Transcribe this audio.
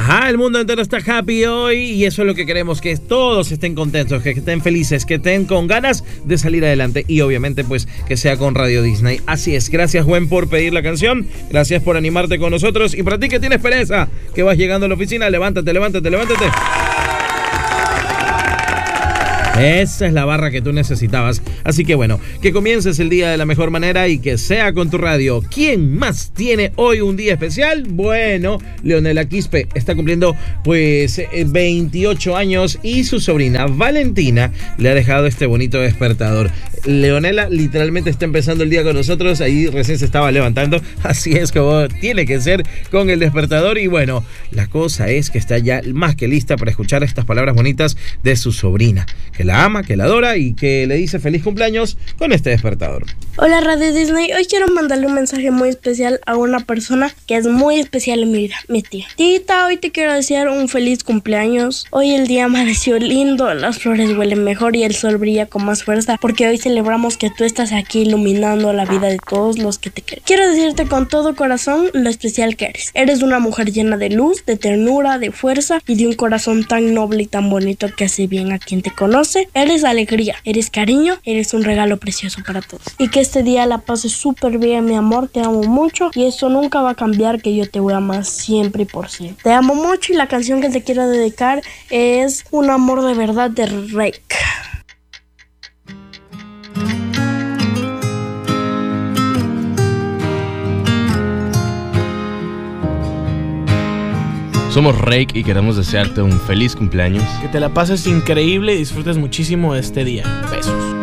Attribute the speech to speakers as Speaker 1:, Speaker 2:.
Speaker 1: Ajá, el mundo entero está happy hoy y eso es lo que queremos, que todos estén contentos, que estén felices, que estén con ganas de salir adelante y obviamente pues que sea con Radio Disney. Así es, gracias Gwen por pedir la canción, gracias por animarte con nosotros y para ti que tienes pereza, que vas llegando a la oficina, levántate. Esa es la barra que tú necesitabas. Así que bueno, que comiences el día de la mejor manera y que sea con tu radio. ¿Quién más tiene hoy un día especial? Bueno, Leonela Quispe está cumpliendo pues 28 años y su sobrina Valentina le ha dejado este bonito despertador. Leonela literalmente está empezando el día con nosotros, ahí recién se estaba levantando, así es como tiene que ser con el despertador. Y bueno, la cosa es que está ya más que lista para escuchar estas palabras bonitas de su sobrina, que la ama, que la adora y que le dice feliz cumpleaños con este despertador.
Speaker 2: Hola Radio Disney, hoy quiero mandarle un mensaje muy especial a una persona que es muy especial en mi vida, mi tía. Tita, hoy te quiero desear un feliz cumpleaños. Hoy el día amaneció lindo, las flores huelen mejor y el sol brilla con más fuerza porque hoy celebramos que tú estás aquí iluminando la vida de todos los que te quieren. Quiero decirte con todo corazón lo especial que eres. Eres una mujer llena de luz, de ternura, de fuerza y de un corazón tan noble y tan bonito que hace bien a quien te conoce. Eres alegría, eres cariño, eres un regalo precioso para todos. Y que este día la pases súper bien, mi amor, te amo mucho y eso nunca va a cambiar, que yo te voy a amar siempre y por siempre. Te amo mucho y la canción que te quiero dedicar es Un amor de verdad de Rake.
Speaker 3: Somos Rake y queremos desearte un feliz cumpleaños.
Speaker 4: Que te la pases increíble y disfrutes muchísimo de este día. Besos.